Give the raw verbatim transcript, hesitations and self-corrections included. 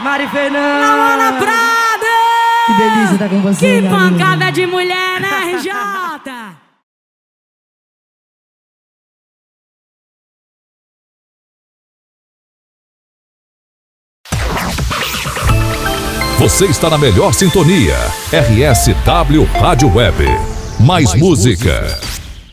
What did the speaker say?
Mari Fernanda. Laura Prada. Que delícia estar com você, Que minha pancada amiga. de mulher, né, R J? Você está na melhor sintonia. R S W Rádio Web. Mais, Mais música. música.